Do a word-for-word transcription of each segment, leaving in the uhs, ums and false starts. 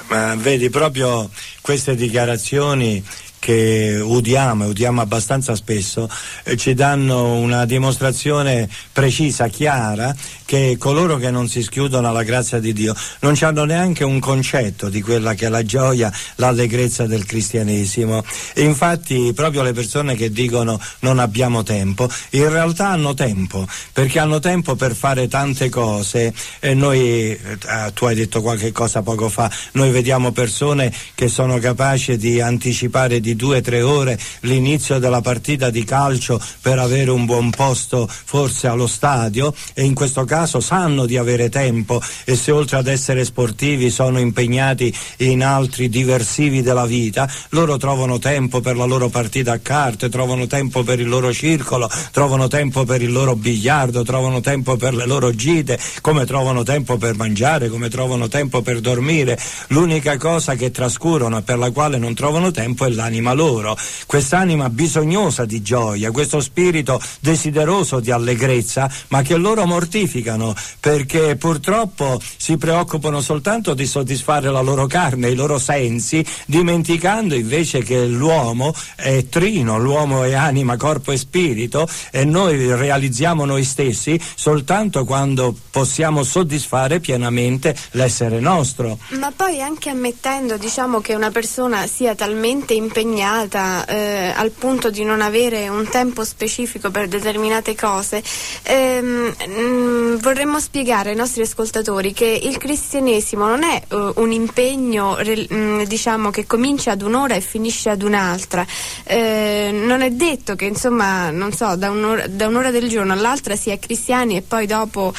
Ma vedi, proprio queste dichiarazioni che udiamo e udiamo abbastanza spesso eh, ci danno una dimostrazione precisa, chiara, che coloro che non si schiudono alla grazia di Dio non hanno neanche un concetto di quella che è la gioia, l'allegrezza del cristianesimo. E infatti proprio le persone che dicono non abbiamo tempo, in realtà hanno tempo, perché hanno tempo per fare tante cose. E noi, eh, tu hai detto qualche cosa poco fa, noi vediamo persone che sono capaci di anticipare di due o tre ore l'inizio della partita di calcio per avere un buon posto forse allo stadio, e in questo caso sanno di avere tempo, e se oltre ad essere sportivi sono impegnati in altri diversivi della vita, loro trovano tempo per la loro partita a carte, trovano tempo per il loro circolo, trovano tempo per il loro biliardo, trovano tempo per le loro gite, come trovano tempo per mangiare, come trovano tempo per dormire. L'unica cosa che trascurano e per la quale non trovano tempo è l'anima loro, quest'anima bisognosa di gioia, questo spirito desideroso di allegrezza, ma che loro mortificano, perché purtroppo si preoccupano soltanto di soddisfare la loro carne, i loro sensi, dimenticando invece che l'uomo è trino, l'uomo è anima, corpo e spirito, e noi realizziamo noi stessi soltanto quando possiamo soddisfare pienamente l'essere nostro. Ma poi anche ammettendo, diciamo, che una persona sia talmente impegnata eh, al punto di non avere un tempo specifico per determinate cose, ehm, mh, vorremmo spiegare ai nostri ascoltatori che il cristianesimo non è uh, un impegno re, mh, diciamo che comincia ad un'ora e finisce ad un'altra. Eh, non è detto che, insomma, non so, da un'ora, da un'ora del giorno all'altra si è cristiani e poi dopo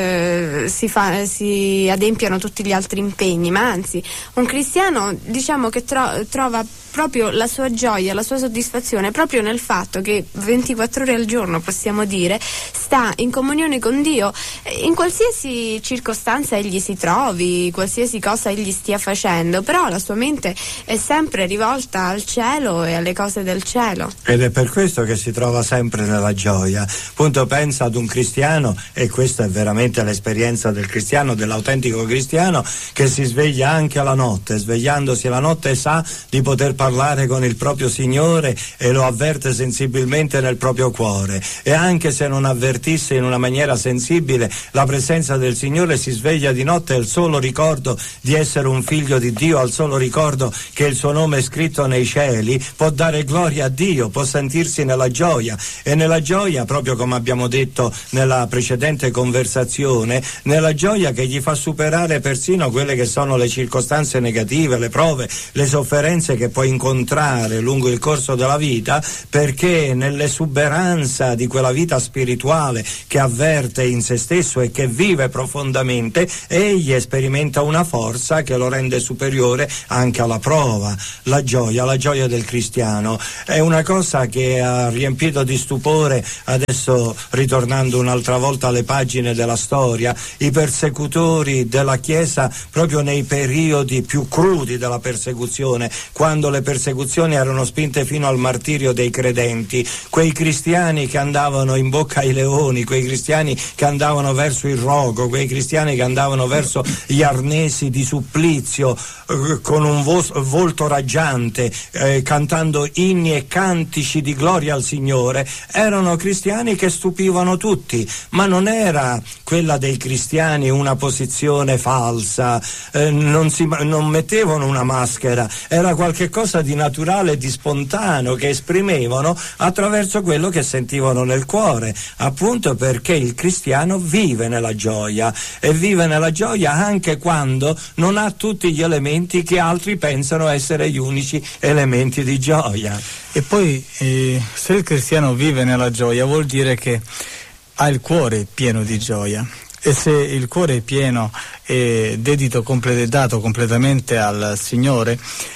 eh, si, fa, si adempiano tutti gli altri impegni, ma anzi un cristiano, diciamo, che tro- trova proprio la sua gioia, la sua soddisfazione proprio nel fatto che ventiquattro ore al giorno, possiamo dire, sta in comunione con Dio in qualsiasi circostanza egli si trovi, qualsiasi cosa egli stia facendo, però la sua mente è sempre rivolta al cielo e alle cose del cielo. Ed è per questo che si trova sempre nella gioia. Appunto, pensa ad un cristiano, e questa è veramente l'esperienza del cristiano, dell'autentico cristiano, che si sveglia anche la notte, svegliandosi la notte sa di poter parlare con il proprio Signore e lo avverte sensibilmente nel proprio cuore, e anche se non avvertisse in una maniera sensibile la presenza del Signore, si sveglia di notte al solo ricordo di essere un figlio di Dio, al solo ricordo che il suo nome è scritto nei cieli, può dare gloria a Dio, può sentirsi nella gioia, e nella gioia, proprio come abbiamo detto nella precedente conversazione, nella gioia che gli fa superare persino quelle che sono le circostanze negative, le prove, le sofferenze che può incontrare lungo il corso della vita, perché nell'esuberanza di quella vita spirituale che avverte in se stesso e che vive profondamente, egli sperimenta una forza che lo rende superiore anche alla prova. La gioia, la gioia del cristiano è una cosa che ha riempito di stupore, adesso ritornando un'altra volta alle pagine della storia, i persecutori della Chiesa proprio nei periodi più crudi della persecuzione, quando le persecuzioni erano spinte fino al martirio dei credenti, quei cristiani che andavano in bocca ai leoni, quei cristiani che andavano verso il rogo, quei cristiani che andavano verso gli arnesi di supplizio eh, con un vo- volto raggiante, eh, cantando inni e cantici di gloria al Signore, erano cristiani che stupivano tutti, ma non era quella dei cristiani una posizione falsa, eh, non, si, non mettevano una maschera, era qualche cosa di naturale e di spontaneo che esprimevano attraverso quello che sentivano nel cuore, appunto perché il cristiano vive nella gioia, e vive nella gioia anche quando non ha tutti gli elementi che altri pensano essere gli unici elementi di gioia. E poi eh, se il cristiano vive nella gioia vuol dire che ha il cuore pieno di gioia, e se il cuore è pieno e dedito, complet- dato completamente al Signore,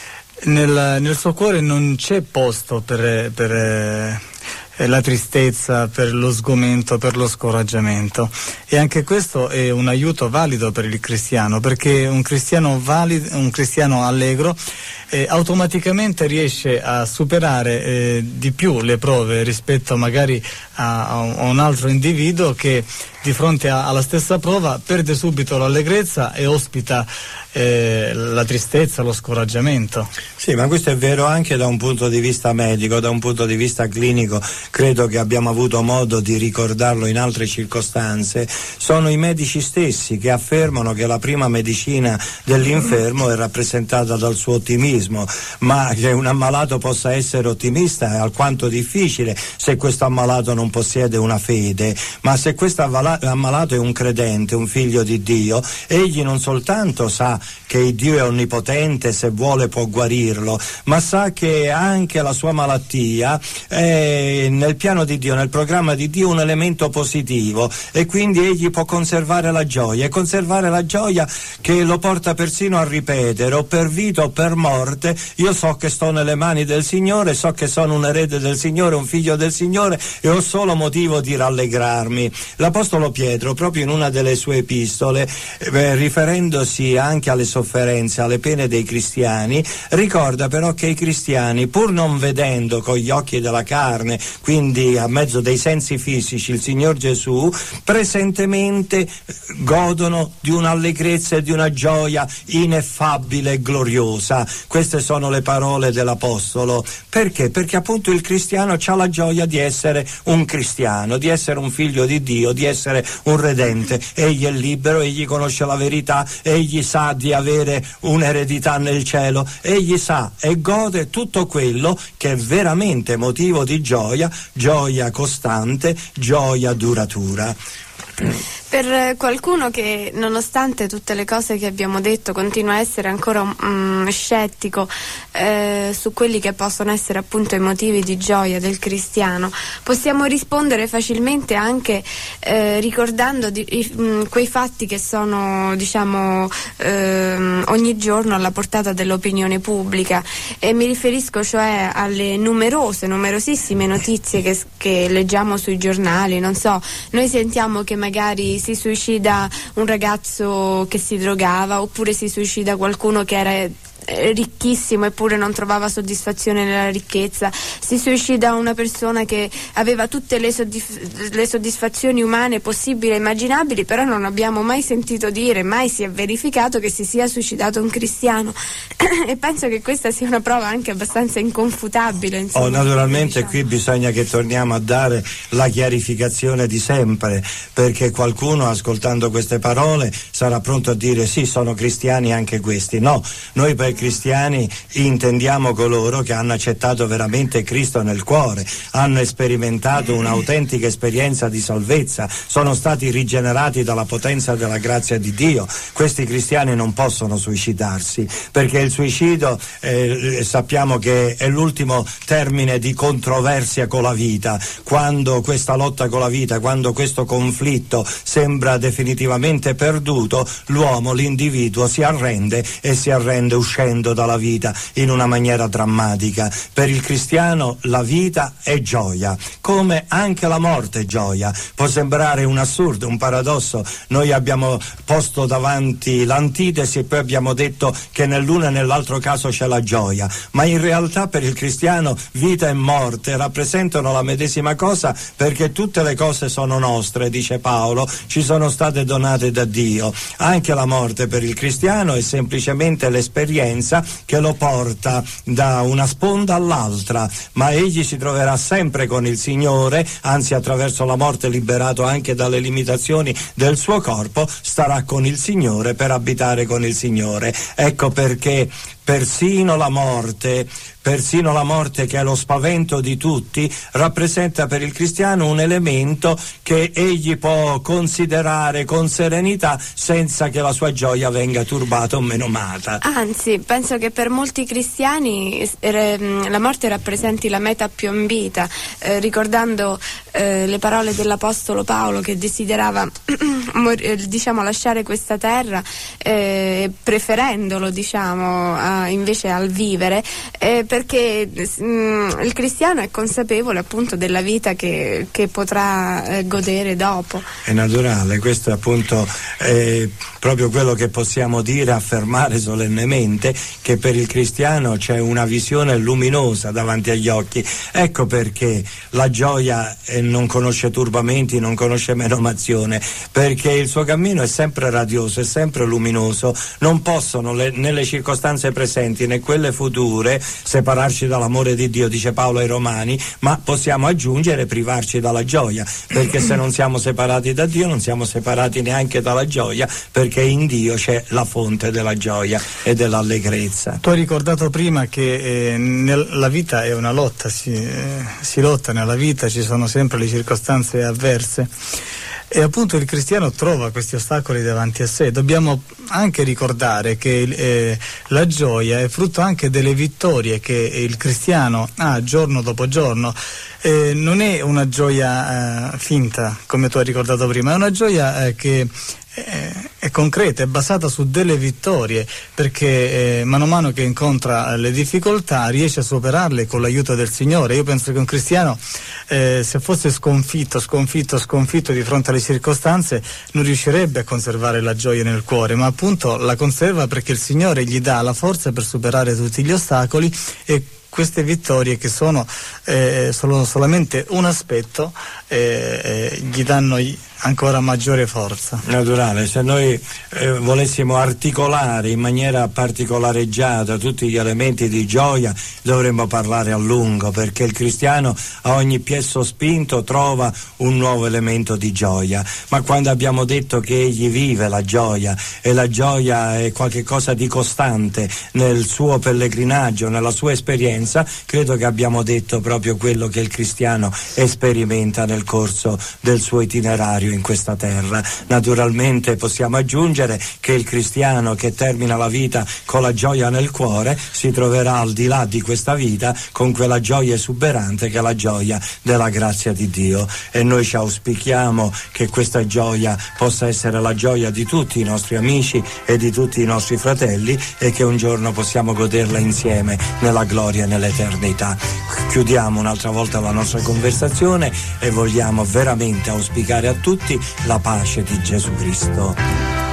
Nel, nel suo cuore non c'è posto per, per eh, la tristezza, per lo sgomento, per lo scoraggiamento, e anche questo è un aiuto valido per il cristiano, perché un cristiano valido, un cristiano allegro eh, automaticamente riesce a superare eh, di più le prove rispetto magari a, a un altro individuo che di fronte a, alla stessa prova perde subito l'allegrezza e ospita eh, la tristezza, lo scoraggiamento. Sì, ma questo è vero anche da un punto di vista medico, da un punto di vista clinico, credo che abbiamo avuto modo di ricordarlo in altre circostanze. Sono i medici stessi che affermano che la prima medicina dell'infermo è rappresentata dal suo ottimismo, ma che un ammalato possa essere ottimista è alquanto difficile se questo ammalato non possiede una fede, ma se questo ammalato è un credente, un figlio di Dio, egli non soltanto sa che Dio è onnipotente, se vuole può guarirlo, ma sa che anche la sua malattia è nel piano di Dio, nel programma di Dio, un elemento positivo, e quindi egli può conservare la gioia, e conservare la gioia che lo porta persino a ripetere: o per vita o per morte io so che sto nelle mani del Signore, so che sono un erede del Signore, un figlio del Signore, e ho solo motivo di rallegrarmi. L'Apostolo Pietro, proprio in una delle sue epistole, eh, riferendosi anche alle sofferenze, alle pene dei cristiani, ricorda però che i cristiani, pur non vedendo con gli occhi della carne, quindi a mezzo dei sensi fisici, il Signor Gesù, presentemente godono di un'allegrezza e di una gioia ineffabile e gloriosa. Queste sono le parole dell'Apostolo. Perché? Perché appunto il cristiano ha la gioia di essere un cristiano, di essere un figlio di Dio, di essere un redente. Egli è libero, egli conosce la verità, egli sa di avere un'eredità nel cielo, egli sa e gode tutto quello che è veramente motivo di gioia, gioia costante, gioia duratura. Per qualcuno che, nonostante tutte le cose che abbiamo detto, continua a essere ancora um, scettico eh, su quelli che possono essere appunto i motivi di gioia del cristiano, possiamo rispondere facilmente anche eh, ricordando di, i, mh, quei fatti che sono, diciamo, eh, ogni giorno alla portata dell'opinione pubblica, e mi riferisco cioè alle numerose, numerosissime notizie che, che leggiamo sui giornali. Non so, noi sentiamo che magari si suicida un ragazzo che si drogava, oppure si suicida qualcuno che era ricchissimo eppure non trovava soddisfazione nella ricchezza, si suicida una persona che aveva tutte le, soddisf- le soddisfazioni umane possibili e immaginabili, però non abbiamo mai sentito dire, mai si è verificato che si sia suicidato un cristiano e penso che questa sia una prova anche abbastanza inconfutabile, insomma. Oh, naturalmente diciamo. Qui bisogna che torniamo a dare la chiarificazione di sempre, perché qualcuno ascoltando queste parole sarà pronto a dire sì, sono cristiani anche questi. No, noi per cristiani intendiamo coloro che hanno accettato veramente Cristo nel cuore, hanno sperimentato un'autentica esperienza di salvezza, sono stati rigenerati dalla potenza della grazia di Dio. Questi cristiani non possono suicidarsi, perché il suicidio eh, sappiamo che è l'ultimo termine di controversia con la vita. Quando questa lotta con la vita, quando questo conflitto sembra definitivamente perduto, l'uomo, l'individuo si arrende e si arrende uscendo dalla vita in una maniera drammatica. Per il cristiano la vita è gioia, come anche la morte è gioia. Può sembrare un assurdo, un paradosso. Noi abbiamo posto davanti l'antitesi e poi abbiamo detto che nell'uno e nell'altro caso c'è la gioia, ma in realtà per il cristiano vita e morte rappresentano la medesima cosa, perché tutte le cose sono nostre, dice Paolo, ci sono state donate da Dio. Anche la morte per il cristiano è semplicemente l'esperienza che lo porta da una sponda all'altra, ma egli si troverà sempre con il Signore, anzi attraverso la morte liberato anche dalle limitazioni del suo corpo, starà con il Signore per abitare con il Signore. Ecco perché persino la morte, persino la morte che è lo spavento di tutti, rappresenta per il cristiano un elemento che egli può considerare con serenità senza che la sua gioia venga turbata o menomata. Anzi, penso che per molti cristiani eh, la morte rappresenti la meta più ambita, eh, ricordando eh, le parole dell'Apostolo Paolo che desiderava diciamo lasciare questa terra, eh, preferendolo diciamo a, invece al vivere, eh, perché mh, il cristiano è consapevole appunto della vita che, che potrà eh, godere dopo. È naturale, questo appunto è proprio quello che possiamo dire, affermare solennemente, che per il cristiano c'è una visione luminosa davanti agli occhi. Ecco perché la gioia eh, non conosce turbamenti, non conosce menomazione, perché il suo cammino è sempre radioso, è sempre luminoso. Non possono le, nelle circostanze presenti né quelle future separarci dall'amore di Dio, dice Paolo ai Romani, ma possiamo aggiungere e privarci dalla gioia, perché se non siamo separati da Dio non siamo separati neanche dalla gioia, perché in Dio c'è la fonte della gioia e dell'allegrezza. Tu hai ricordato prima che eh, nel, la vita è una lotta, si, eh, si lotta nella vita, ci sono sempre le circostanze avverse. E appunto il cristiano trova questi ostacoli davanti a sé. Dobbiamo anche ricordare che eh, la gioia è frutto anche delle vittorie che il cristiano ha giorno dopo giorno. Eh, non è una gioia eh, finta, come tu hai ricordato prima, è una gioia eh, che è concreta, è basata su delle vittorie, perché eh, mano a mano che incontra le difficoltà riesce a superarle con l'aiuto del Signore. Io penso che un cristiano eh, se fosse sconfitto, sconfitto, sconfitto di fronte alle circostanze non riuscirebbe a conservare la gioia nel cuore, ma appunto la conserva perché il Signore gli dà la forza per superare tutti gli ostacoli, e queste vittorie, che sono, eh, sono solamente un aspetto, eh, eh, gli danno ancora maggiore forza. Naturale, se noi eh, volessimo articolare in maniera particolareggiata tutti gli elementi di gioia dovremmo parlare a lungo, perché il cristiano a ogni piè sospinto trova un nuovo elemento di gioia, ma quando abbiamo detto che egli vive la gioia, e la gioia è qualche cosa di costante nel suo pellegrinaggio, nella sua esperienza, credo che abbiamo detto proprio quello che il cristiano sperimenta nel corso del suo itinerario in questa terra. Naturalmente possiamo aggiungere che il cristiano che termina la vita con la gioia nel cuore si troverà al di là di questa vita con quella gioia esuberante che è la gioia della grazia di Dio, e noi ci auspichiamo che questa gioia possa essere la gioia di tutti i nostri amici e di tutti i nostri fratelli, e che un giorno possiamo goderla insieme nella gloria e nell'eternità. Chiudiamo un'altra volta la nostra conversazione e vogliamo veramente auspicare a tutti la pace di Gesù Cristo.